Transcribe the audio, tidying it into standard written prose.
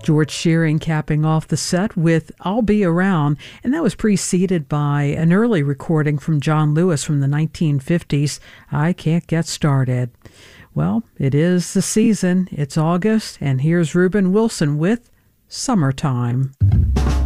George Shearing capping off the set with I'll Be Around, and that was preceded by an early recording from John Lewis from the 1950s, I Can't Get Started. Well, it is the season, it's August, and here's Reuben Wilson with Summertime.